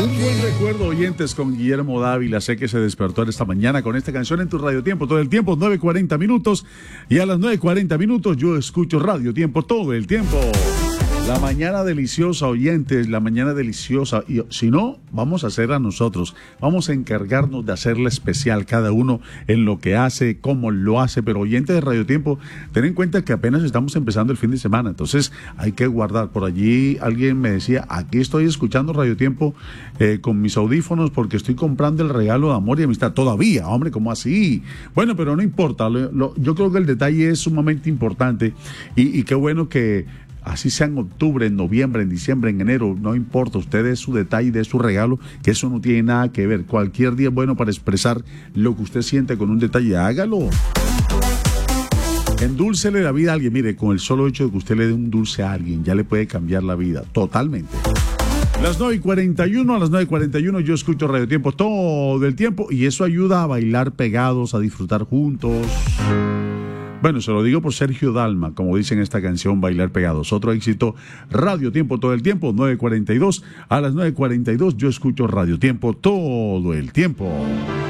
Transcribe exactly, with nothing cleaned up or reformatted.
Un buen recuerdo, oyentes, con Guillermo Dávila. Sé que se despertó esta mañana con esta canción en tu Radio Tiempo todo el tiempo, nueve cuarenta minutos. Y a las nueve cuarenta minutos yo escucho Radio Tiempo todo el tiempo. La mañana deliciosa, oyentes, la mañana deliciosa. Y si no, vamos a hacer a nosotros. Vamos a encargarnos de hacerla especial, cada uno en lo que hace, cómo lo hace. Pero oyentes de Radio Tiempo, ten en cuenta que apenas estamos empezando el fin de semana. Entonces hay que guardar. Por allí alguien me decía, aquí estoy escuchando Radio Tiempo eh, con mis audífonos porque estoy comprando el regalo de amor y amistad. Todavía, hombre, ¿cómo así? Bueno, pero no importa. Lo, lo, yo creo que el detalle es sumamente importante. Y, y qué bueno que así sea en octubre, en noviembre, en diciembre, en enero, no importa, usted dé su detalle, dé su regalo, que eso no tiene nada que ver. Cualquier día es bueno para expresar lo que usted siente con un detalle, hágalo. Endúlcele la vida a alguien. Mire, con el solo hecho de que usted le dé un dulce a alguien, ya le puede cambiar la vida, totalmente. Las nueve y cuarenta y uno, a las nueve y cuarenta y uno yo escucho Radio Tiempo todo el tiempo y eso ayuda a bailar pegados, a disfrutar juntos. Bueno, se lo digo por Sergio Dalma, como dice en esta canción, Bailar Pegados. Otro éxito, Radio Tiempo todo el tiempo, nueve cuarenta y dos. A las nueve cuarenta y dos yo escucho Radio Tiempo todo el tiempo.